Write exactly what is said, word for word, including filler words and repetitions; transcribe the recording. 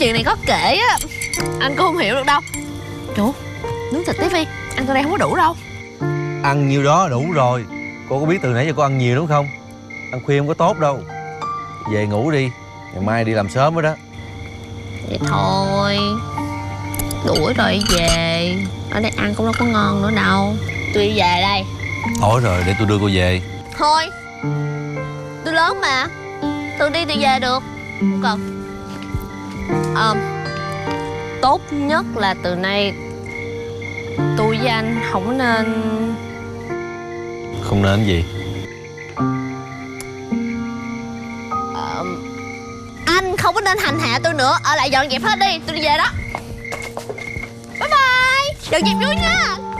chuyện này có kể á, anh cũng không hiểu được đâu. Chủ, nướng thịt tí Phi, ăn từ đây không có đủ đâu. Ăn nhiêu đó đủ rồi. Cô có biết từ nãy giờ cô ăn nhiều đúng không? Ăn khuya không có tốt đâu. Về ngủ đi, ngày mai đi làm sớm rồi đó. Vậy thôi, đuổi rồi về. Ở đây ăn cũng đâu có ngon nữa đâu. Tôi đi về đây. Thôi rồi, để tôi đưa cô về. Thôi, tôi lớn mà, tôi đi tôi về được, không cần. Ờ, tốt nhất là từ nay tôi với anh không nên. Không nên gì? Ờ, anh không có nên hành hạ tôi nữa. Ở lại dọn dẹp hết đi, tôi đi về đó. Bye bye, dọn dẹp vui nha.